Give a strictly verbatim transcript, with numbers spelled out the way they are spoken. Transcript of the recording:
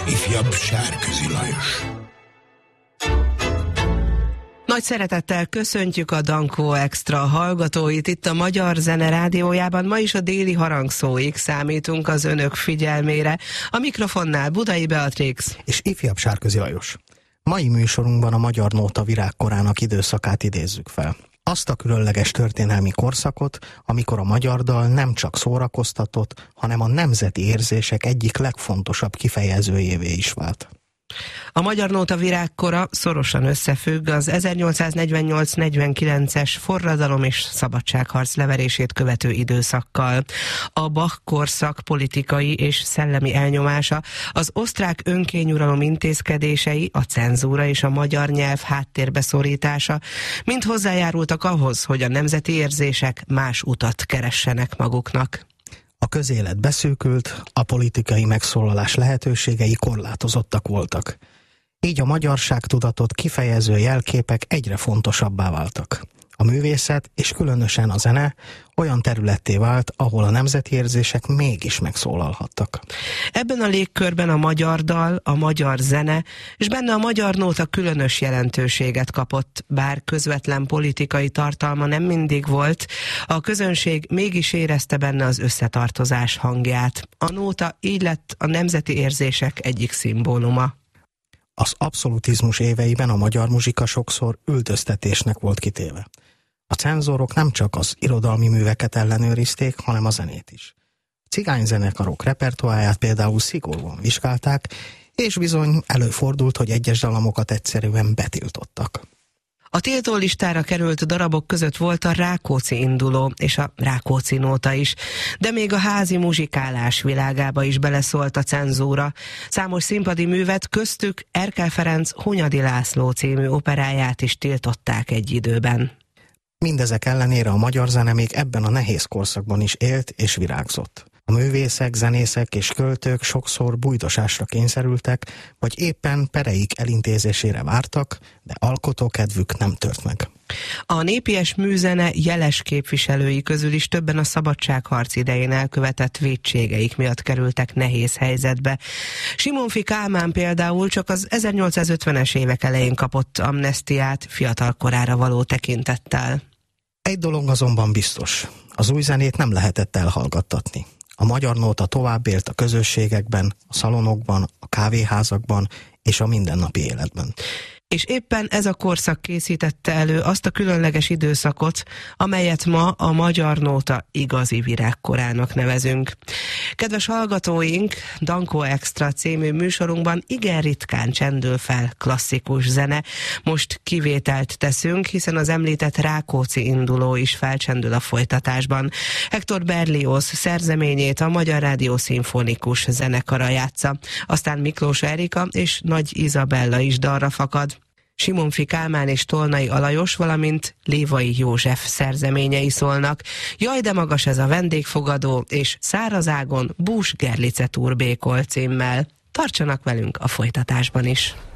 Ifjabb Sárközi Lajos. Nagy szeretettel köszöntjük a Dankó Extra hallgatóit itt a Magyar Zene Rádiójában. Ma is a déli harangszóig számítunk az önök figyelmére. A mikrofonnál Budai Beatrix és Ifjabb Sárközi Lajos. Mai műsorunkban a magyar nóta virágkorának időszakát idézzük fel. Azt a különleges történelmi korszakot, amikor a magyar dal nem csak szórakoztatott, hanem a nemzeti érzések egyik legfontosabb kifejezőjévé is vált. A magyar nóta virágkora szorosan összefügg az ezernyolcszáznegyvennyolc negyvenkilences forradalom és szabadságharc leverését követő időszakkal. A Bach korszak politikai és szellemi elnyomása, az osztrák önkényuralom intézkedései, a cenzúra és a magyar nyelv háttérbe szorítása mind hozzájárultak ahhoz, hogy a nemzeti érzések más utat keressenek maguknak. A közélet beszűkült, a politikai megszólalás lehetőségei korlátozottak voltak. Így a magyarságtudatot kifejező jelképek egyre fontosabbá váltak. A művészet, és különösen a zene olyan területté vált, ahol a nemzeti érzések mégis megszólalhattak. Ebben a légkörben a magyar dal, a magyar zene, és benne a magyar nóta különös jelentőséget kapott, bár közvetlen politikai tartalma nem mindig volt, a közönség mégis érezte benne az összetartozás hangját. A nóta így lett a nemzeti érzések egyik szimbóluma. Az abszolutizmus éveiben a magyar muzsika sokszor üldöztetésnek volt kitéve. A cenzorok nem csak az irodalmi műveket ellenőrizték, hanem a zenét is. A cigányzenekarok repertoáját például szigorúan vizsgálták, és bizony előfordult, hogy egyes dalamokat egyszerűen betiltottak. A tiltólistára került darabok között volt a Rákóczi induló és a Rákóczi nóta is, de még a házi muzsikálás világába is beleszólt a cenzúra. Számos színpadi művet, köztük Erkel Ferenc Hunyadi László című operáját is tiltották egy időben. Mindezek ellenére a magyar zene még ebben a nehéz korszakban is élt és virágzott. A művészek, zenészek és költők sokszor bújdosásra kényszerültek, vagy éppen pereik elintézésére vártak, de alkotókedvük nem tört meg. A népies műzene jeles képviselői közül is többen a szabadságharc idején elkövetett vétségeik miatt kerültek nehéz helyzetbe. Simonffy Kálmán például csak az ezernyolcszázötvenes évek elején kapott amnesztiát fiatal korára való tekintettel. Egy dolog azonban biztos, az új zenét nem lehetett elhallgattatni. A magyar nóta tovább élt a közösségekben, a szalonokban, a kávéházakban és a mindennapi életben. És éppen ez a korszak készítette elő azt a különleges időszakot, amelyet ma a magyar nóta igazi virágkorának nevezünk. Kedves hallgatóink, Dankó Extra című műsorunkban igen ritkán csendül fel klasszikus zene. Most kivételt teszünk, hiszen az említett Rákóczi induló is felcsendül a folytatásban. Hector Berlioz szerzeményét a Magyar Rádió Szimfonikus Zenekara játsza. Aztán Miklós Erika és Nagy Izabella is dalra fakad. Simonffy Kálmán és Tolnai Alajos, valamint Lévai József szerzeményei szólnak. Jaj, de magas ez a vendégfogadó, és Szárazágon Bús Gerlice Turbékol címmel. Tartsanak velünk a folytatásban is!